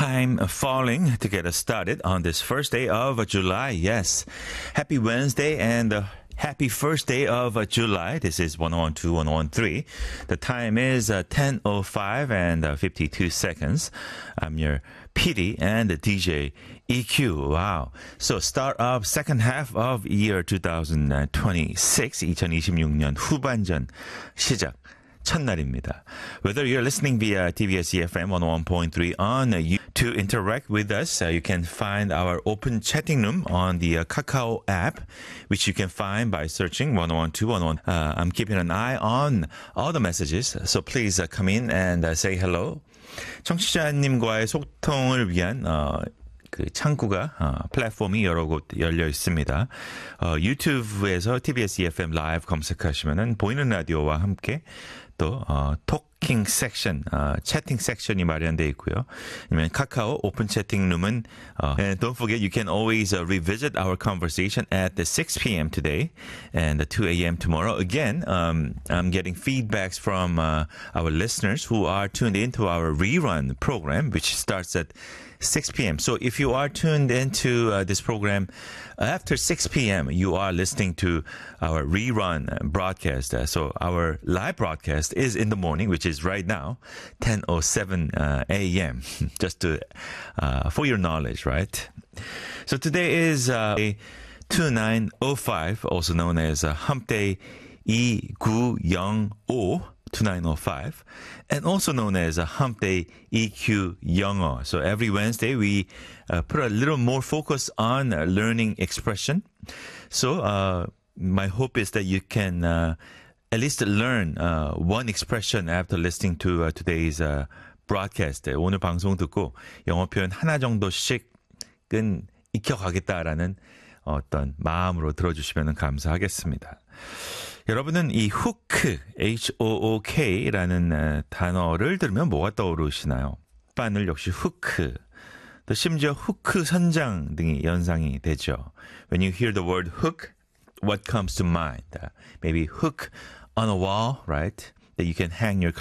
time falling to get us started on this first day of July. Yes, happy Wednesday and happy first day of July. This is 1012, 1013. The time is 10:05 and 52 seconds. I'm your PD and DJ EQ. Wow. So start of second half of year 2026, 2026년 후반전 시작. 첫날입니다. Whether you're listening via TBS EFM 101.3 on YouTube, to interact with us, you can find our open chatting room on the Kakao app, which you can find by searching 101211. I'm keeping an eye on all the messages, so please come in and say hello. 청취자님과의 소통을 위한 그 창구가 플랫폼이 여러 곳 열려 있습니다. 유튜브에서 TBS EFM 라이브 검색하시면은 보이는 라디오와 함께 또 토킹 섹션, 채팅 섹션이 마련되어 있고요. 아니면 카카오 오픈 채팅 룸은 and don't forget you can always revisit our conversation at the 6 p.m. today and the 2 a.m. tomorrow. Again, I'm getting feedbacks from our listeners who are tuned into our rerun program, which starts at 6 p.m. So if you are tuned into this program after 6 p.m., you are listening to our rerun broadcast. So our live broadcast is in the morning, which is right now, 10:07 a.m. Just to for your knowledge, right? So today is 2905, also known as Hump Day 2905. 2905, and also known as a Hump Day EQ 영어. So every Wednesday we put a little more focus on learning expression. So my hope is that you can at least learn one expression after listening to today's broadcast. 오늘 방송 듣고 영어 표현 하나 정도씩은 익혀가겠다라는 어떤 마음으로 들어주시면 감사하겠습니다. 여러분은 이 후크, H-O-O-K라는 단어를 들으면 뭐가 떠오르시나요? 바늘 역시 후크, 또 심지어 후크 선장 등이 연상이 되죠. When you hear the word hook, what comes to mind? Maybe hook on a wall, right? That you can hang your